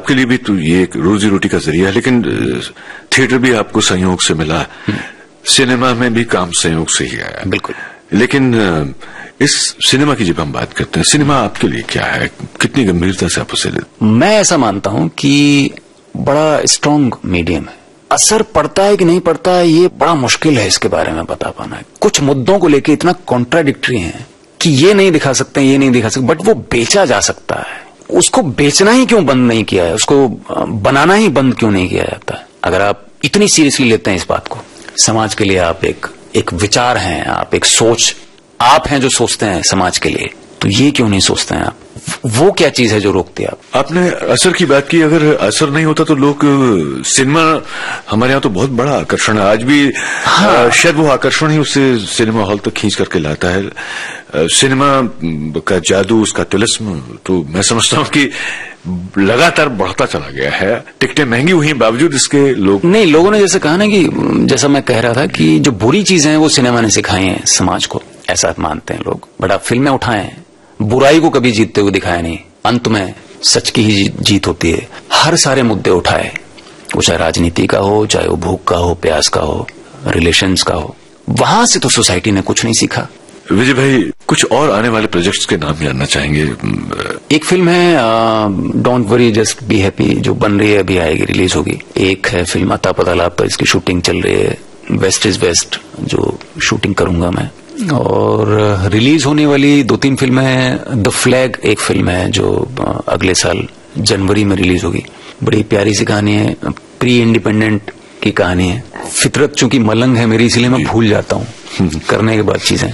आपके लिए भी तो ये एक रोजी रोटी का जरिया है, लेकिन थिएटर भी आपको संयोग से मिला, सिनेमा में भी काम संयोग से ही आया। बिल्कुल। लेकिन इस सिनेमा की जब हम बात करते हैं, सिनेमा आपके लिए क्या है, कितनी गंभीरता से आप उसे लेते? मैं ऐसा मानता हूं कि बड़ा स्ट्रांग मीडियम है। असर पड़ता है कि नहीं पड़ता है ये बड़ा मुश्किल है इसके बारे में बता पाना। कुछ मुद्दों को लेकर इतना कॉन्ट्राडिक्टरी है कि ये नहीं दिखा सकते, ये नहीं दिखा सकते, बट वो बेचा जा सकता है। उसको बेचना ही क्यों बंद नहीं किया है, उसको बनाना ही बंद क्यों नहीं किया जाता है? अगर आप इतनी सीरियसली लेते हैं इस बात को, समाज के लिए आप एक विचार हैं, आप एक सोच, आप हैं जो सोचते हैं समाज के लिए, तो ये क्यों नहीं सोचते हैं आप? वो क्या चीज है जो रोकती है आप? आपने असर की बात की। अगर असर नहीं होता तो लोग, सिनेमा हमारे यहाँ तो बहुत बड़ा आकर्षण है आज भी। हाँ। शायद वो आकर्षण ही उसे सिनेमा हॉल तक खींच करके लाता है। सिनेमा का जादू, उसका तिलिस्म, तो मैं समझता हूँ कि लगातार बढ़ता चला गया है। टिकटें महंगी हुई बावजूद इसके लोगों ने जैसे कहा ना कि जैसा मैं कह रहा था कि जो बुरी चीजें हैं वो सिनेमा ने सिखाई हैं समाज को, ऐसा मानते हैं लोग। बट आप फिल्में उठाएं, बुराई को कभी जीतते हुए दिखाया नहीं, अंत में सच की ही जीत होती है। हर सारे मुद्दे उठाए, वो चाहे राजनीति का हो, चाहे वो भूख का हो, प्यास का हो, रिलेशंस का हो, वहां से तो सोसाइटी ने कुछ नहीं सीखा। विजय भाई, कुछ और आने वाले प्रोजेक्ट्स के नाम जानना चाहेंगे? एक फिल्म है don't worry just be happy, जो बन रही है, अभी आएगी, रिलीज होगी। एक है फिल्म अता पता लाभ पर, इसकी शूटिंग चल रही है। वेस्ट इज वेस्ट जो शूटिंग करूंगा मैं। और रिलीज होने वाली 2-3 फिल्में हैं। द फ्लैग एक फिल्म है जो अगले साल जनवरी में रिलीज होगी। बड़ी प्यारी सी कहानी है, प्री इंडिपेंडेंट की कहानी है। फितरत चूंकि मलंग है मेरी, इसलिए मैं भूल जाता हूँ करने के बाद चीजें।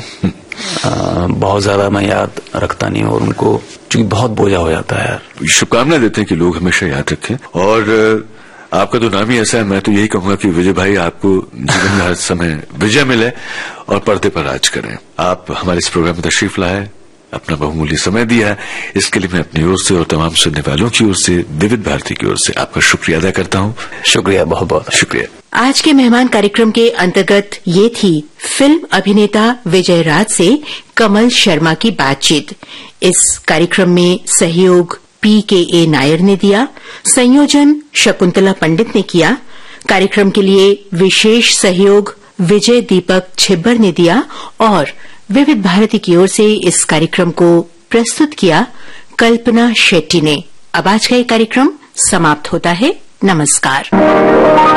बहुत ज्यादा मैं याद रखता नहीं हूँ और उनको चूंकि बहुत बोझा हो जाता है यार। शुभकामनाएं देते हैं कि लोग हमेशा याद रखें। और आपका तो नाम ही ऐसा है, मैं तो यही कहूंगा कि विजय भाई, आपको जीवन में हर समय विजय मिले और पर्दे पर राज करें। आप हमारे इस प्रोग्राम में तशरीफ लाए, अपना बहुमूल्य समय दिया है, इसके लिए मैं अपनी ओर से और तमाम सुनने वालों की ओर से, विविध भारती की ओर से आपका शुक्रिया अदा करता हूँ। शुक्रिया, बहुत बहुत शुक्रिया। आज के मेहमान कार्यक्रम के अंतर्गत ये थी फिल्म अभिनेता विजय राज से कमल शर्मा की बातचीत। इस कार्यक्रम में सहयोग PKA नायर ने दिया, संयोजन शकुंतला पंडित ने किया। कार्यक्रम के लिए विशेष सहयोग विजय दीपक छिब्बर ने दिया और विविध भारती की ओर से इस कार्यक्रम को प्रस्तुत किया कल्पना शेट्टी ने। अब आज का ये कार्यक्रम समाप्त होता है। नमस्कार।